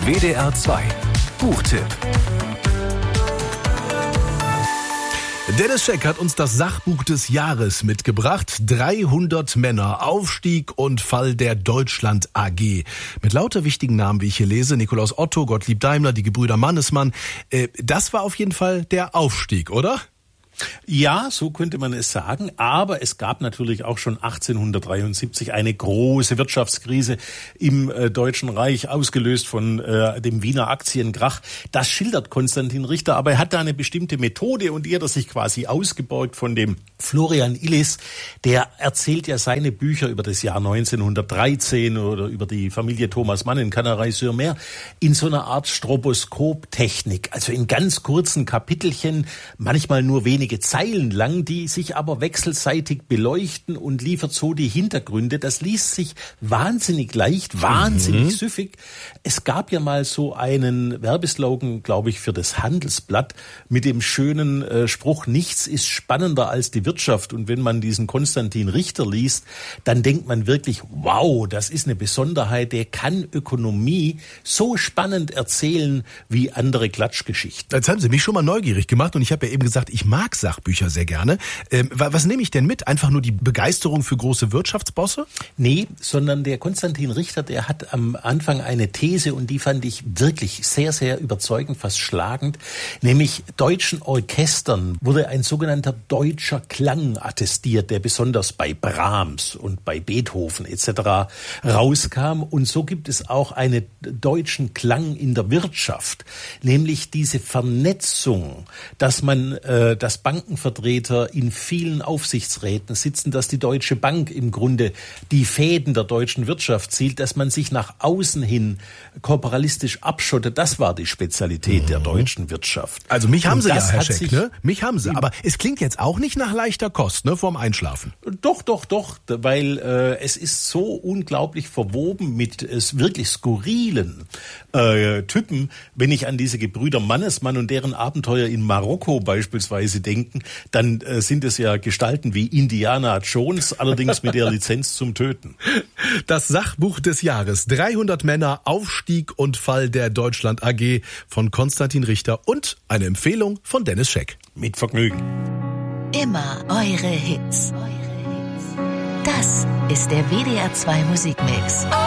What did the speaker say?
WDR 2 Buchtipp. Dennis Scheck hat uns das Sachbuch des Jahres mitgebracht. 300 Männer, Aufstieg und Fall der Deutschland AG. Mit lauter wichtigen Namen, wie ich hier lese. Nikolaus Otto, Gottlieb Daimler, die Gebrüder Mannesmann. Das war auf jeden Fall der Aufstieg, oder? Ja, so könnte man es sagen. Aber es gab natürlich auch schon 1873 eine große Wirtschaftskrise im Deutschen Reich, ausgelöst von dem Wiener Aktienkrach. Das schildert Konstantin Richter, aber er hat da eine bestimmte Methode und die hat er sich quasi ausgebeugt von dem Florian Illis. Der erzählt ja seine Bücher über das Jahr 1913 oder über die Familie Thomas Mann in Canaray-sur-Mer in so einer Art Stroboskop-Technik. Also in ganz kurzen Kapitelchen, manchmal nur wenige Zeilen lang, die sich aber wechselseitig beleuchten und liefert so die Hintergründe. Das liest sich wahnsinnig leicht, wahnsinnig süffig. Es gab ja mal so einen Werbeslogan, glaube ich, für das Handelsblatt mit dem schönen Spruch, nichts ist spannender als die Wirtschaft. Und wenn man diesen Konstantin Richter liest, dann denkt man wirklich, wow, das ist eine Besonderheit, der kann Ökonomie so spannend erzählen wie andere Klatschgeschichten. Jetzt haben Sie mich schon mal neugierig gemacht und ich habe ja eben gesagt, ich mag Sachbücher sehr gerne. Was nehme ich denn mit? Einfach nur die Begeisterung für große Wirtschaftsbosse? Nee, sondern der Konstantin Richter, der hat am Anfang eine These und die fand ich wirklich sehr, sehr überzeugend, fast schlagend. Nämlich deutschen Orchestern wurde ein sogenannter deutscher Klang attestiert, der besonders bei Brahms und bei Beethoven etc. rauskam. Und so gibt es auch einen deutschen Klang in der Wirtschaft, nämlich diese Vernetzung, dass Bankenvertreter in vielen Aufsichtsräten sitzen, dass die Deutsche Bank im Grunde die Fäden der deutschen Wirtschaft zielt, dass man sich nach außen hin korporalistisch abschottet. Das war die Spezialität der deutschen Wirtschaft. Also mich haben Sie ja, Herr Scheck, ne? Mich haben Sie. Aber es klingt jetzt auch nicht nach leichter Kost, ne? Vorm Einschlafen. Doch, weil es ist so unglaublich verwoben mit wirklich skurrilen Typen. Wenn ich an diese Gebrüder Mannesmann und deren Abenteuer in Marokko beispielsweise denken, dann sind es ja Gestalten wie Indiana Jones, allerdings mit der Lizenz zum Töten. Das Sachbuch des Jahres. 300 Männer, Aufstieg und Fall der Deutschland AG von Konstantin Richter und eine Empfehlung von Dennis Scheck. Mit Vergnügen. Immer eure Hits. Das ist der WDR 2 Musikmix.